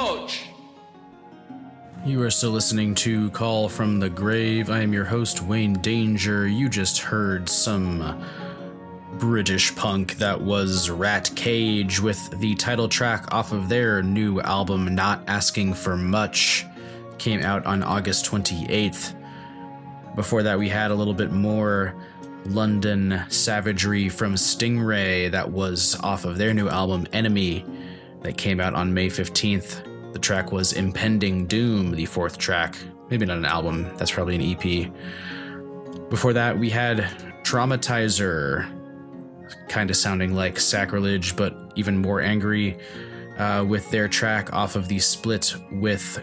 Approach! You are still listening to Call from the Grave. I am your host, Wayne Danger. You just heard some British punk. That was Rat Cage with the title track off of their new album, Not Asking for Much. Came out on August 28th. Before that, we had a little bit more London savagery from Stingray. That was off of their new album, Enemy, that came out on May 15th. The track was Impending Doom, the fourth track. Maybe not an album, that's probably an EP. Before that, we had Traumatizer, kind of sounding like Sacrilege, but even more angry, with their track off of the split with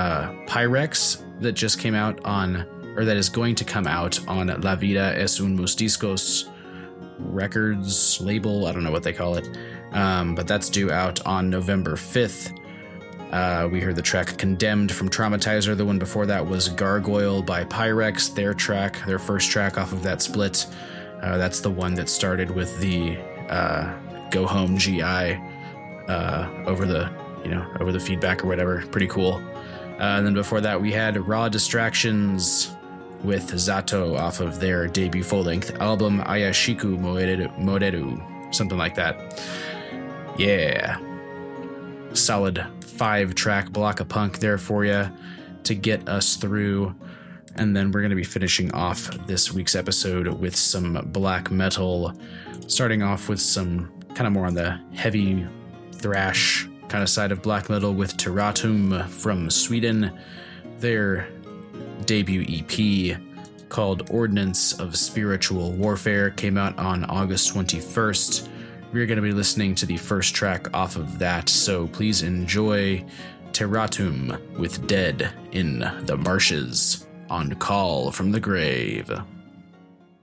Pyrex that just came out on, or that is going to come out on La Vida es un Mustiscos Records label. I don't know what they call it, but that's due out on November 5th. We heard the track Condemned from Traumatizer. The one before that was Gargoyle by Pyrex, their first track off of that split. That's the one that started with the Go Home GI over the feedback or whatever. Pretty cool. And then before that, we had Raw Distractions with Zato off of their debut full-length album Ayashiku Moreru, something like that. Yeah. Solid 5-track block of punk there for you to get us through. And then we're going to be finishing off this week's episode with some black metal, starting off with some kind of more on the heavy thrash kind of side of black metal with Terratum from Sweden. Their debut EP called Ordnance of Spiritual Warfare came out on August 21st. We're going to be listening to the first track off of that, so please enjoy Terratum with Dead in the Marshes on Call from the Grave.